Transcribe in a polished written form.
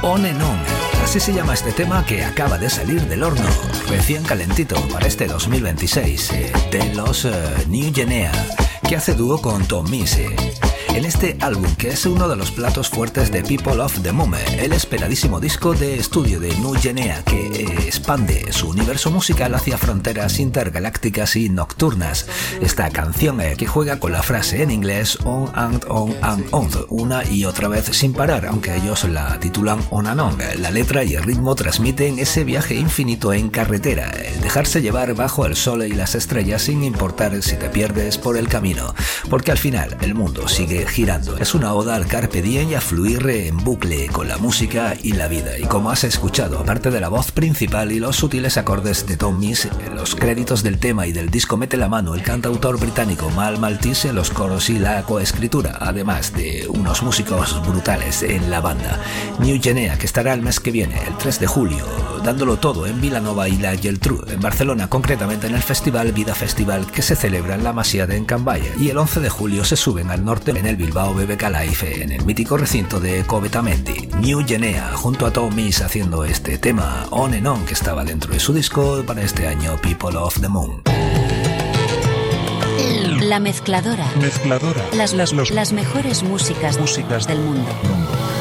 On and On. Así se llama este tema que acaba de salir del horno, recién calentito para este 2026, de los New Guinea, que hace dúo con Tom Misch. En este álbum, que es uno de los platos fuertes de People of the Moon, el esperadísimo disco de estudio de New Guinea, que expande su universo musical hacia fronteras intergalácticas y nocturnas. Esta canción que juega con la frase en inglés on and on and on, una y otra vez sin parar, aunque ellos la titulan On and On. La letra y el ritmo transmiten ese viaje infinito en carretera, el dejarse llevar bajo el sol y las estrellas sin importar si te pierdes por el camino, porque al final el mundo sigue girando. Es una oda al carpe diem y a fluir en bucle con la música y la vida. Y como has escuchado, aparte de la voz principal y los sutiles acordes de Tom Misch, en los créditos del tema y del disco mete la mano el cantautor británico Mal Maltese en los coros y la coescritura, además de unos músicos brutales en la banda. New Guinea, que estará el mes que viene, el 3 de julio, dándolo todo en Vilanova y la Geltrú, en Barcelona, concretamente en el festival Vida Festival, que se celebra en la Masía de Encamballe, y el 11 de julio se suben al norte en el Bilbao BBK Live, en el mítico recinto de Covetamendi. New Guinea junto a Tom Misch haciendo este tema On and On, que estaba dentro de su disco para este año, People of the Moon. La mezcladora. Mezcladora. Las mejores músicas del mundo.